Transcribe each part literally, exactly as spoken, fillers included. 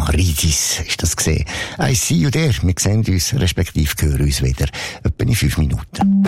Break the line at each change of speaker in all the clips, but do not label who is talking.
Maridis ist das gesehen. I see you there. Wir sehen uns, respektive hören uns wieder etwa in fünf Minuten.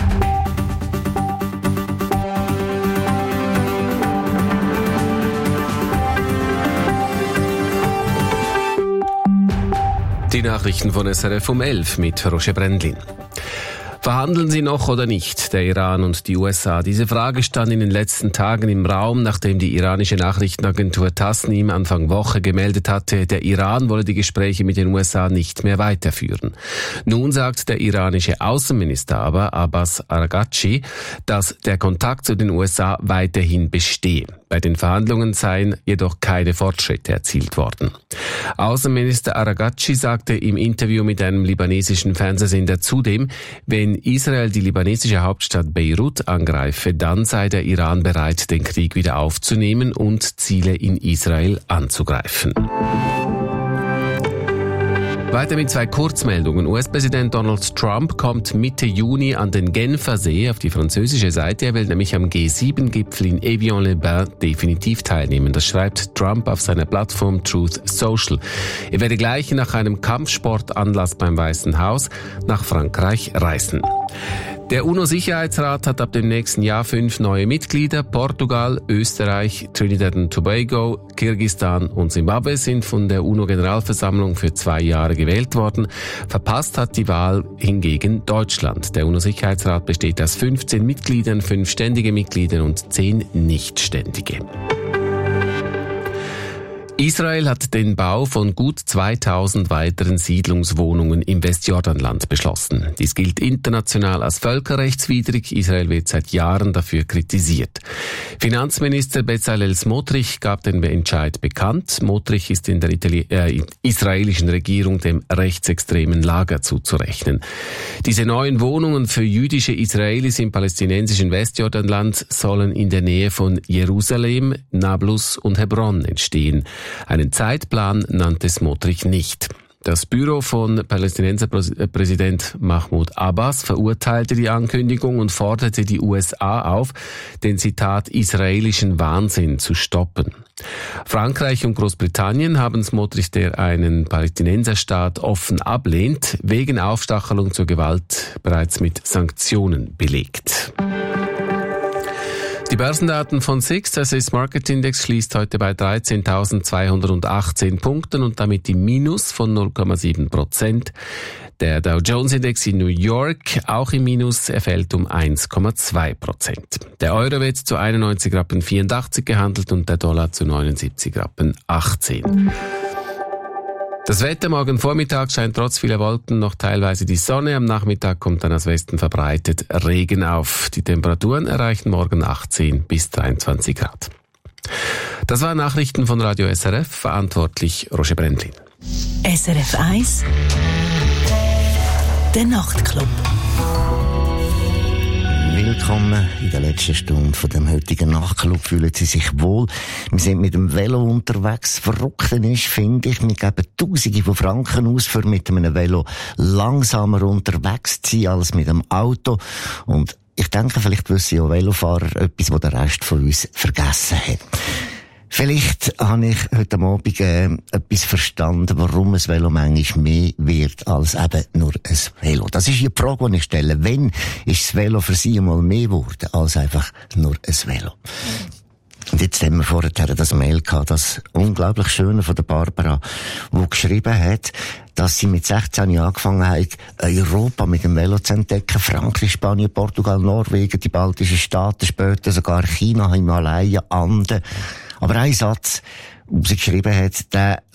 Die Nachrichten von S R F um elf mit Roger Brendlin. Verhandeln sie noch oder nicht, der Iran und die U S A? Diese Frage stand in den letzten Tagen im Raum, nachdem die iranische Nachrichtenagentur Tasnim Anfang Woche gemeldet hatte, der Iran wolle die Gespräche mit den U S A nicht mehr weiterführen. Nun sagt der iranische Außenminister aber, Abbas Araghchi, dass der Kontakt zu den U S A weiterhin bestehe. Bei den Verhandlungen seien jedoch keine Fortschritte erzielt worden. Außenminister Araghchi sagte im Interview mit einem libanesischen Fernsehsender zudem, wenn Israel die libanesische Hauptstadt Beirut angreife, dann sei der Iran bereit, den Krieg wieder aufzunehmen und Ziele in Israel anzugreifen. Weiter mit zwei Kurzmeldungen. U S-Präsident Donald Trump kommt Mitte Juni an den Genfer See auf die französische Seite. Er will nämlich am G sieben Gipfel in Evian-les-Bains definitiv teilnehmen. Das schreibt Trump auf seiner Plattform Truth Social. Er werde gleich nach einem Kampfsportanlass beim Weißen Haus nach Frankreich reisen. Der UNO-Sicherheitsrat hat ab dem nächsten Jahr fünf neue Mitglieder. Portugal, Österreich, Trinidad und Tobago, Kirgisistan und Zimbabwe sind von der UNO-Generalversammlung für zwei Jahre gewählt worden. Verpasst hat die Wahl hingegen Deutschland. Der UNO-Sicherheitsrat besteht aus fünfzehn Mitgliedern, fünf ständige Mitglieder und zehn Nichtständige. Israel hat den Bau von gut zweitausend weiteren Siedlungswohnungen im Westjordanland beschlossen. Dies gilt international als völkerrechtswidrig. Israel wird seit Jahren dafür kritisiert. Finanzminister Bezalel Smotrich gab den Entscheid bekannt. Smotrich ist in der Itali- äh, israelischen Regierung dem rechtsextremen Lager zuzurechnen. Diese neuen Wohnungen für jüdische Israelis im palästinensischen Westjordanland sollen in der Nähe von Jerusalem, Nablus und Hebron entstehen. Einen Zeitplan nannte Smotrich nicht. Das Büro von Palästinenserpräsident Mahmoud Abbas verurteilte die Ankündigung und forderte die U S A auf, den, Zitat, israelischen Wahnsinn zu stoppen. Frankreich und Großbritannien haben Smotrich, der einen Palästinenserstaat offen ablehnt, wegen Aufstachelung zur Gewalt bereits mit Sanktionen belegt. Die Börsendaten von S I X, der Swiss Market Index, schließt heute bei dreizehntausendzweihundertachtzehn Punkten und damit im Minus von null Komma sieben Prozent. Der Dow Jones Index in New York auch im Minus, er fällt um eins Komma zwei Prozent. Der Euro wird zu einundneunzig Rappen vierundachtzig gehandelt und der Dollar zu neunundsiebzig Rappen achtzehn. Das Wetter: morgen Vormittag scheint trotz vieler Wolken noch teilweise die Sonne. Am Nachmittag kommt dann aus Westen verbreitet Regen auf. Die Temperaturen erreichen morgen achtzehn bis dreiundzwanzig Grad. Das waren Nachrichten von Radio S R F, verantwortlich Roger Brendlin.
S R F eins, der Nachtclub.
Willkommen in der letzten Stunde von dem heutigen Nachtclub. Fühlen Sie sich wohl? Wir sind mit dem Velo unterwegs. Verrückt ist, finde ich, wir geben Tausende von Franken aus, für mit einem Velo langsamer unterwegs zu sein als mit dem Auto. Und ich denke, vielleicht wissen ja Velofahrer etwas, was der Rest von uns vergessen hat. Vielleicht habe ich heute Abend äh, etwas verstanden, warum ein Velo manchmal mehr wird als eben nur ein Velo. Das ist die Frage, die ich stelle. Wann ist das Velo für Sie einmal mehr geworden als einfach nur ein Velo? Und jetzt haben wir vorher das Mail gehabt, das unglaublich Schöne von der Barbara, die geschrieben hat, dass sie mit sechzehn Jahren angefangen hat, Europa mit dem Velo zu entdecken. Frankreich, Spanien, Portugal, Norwegen, die baltischen Staaten, später sogar China, Himalaya, Anden. Aber ein Satz, den sie geschrieben hat, der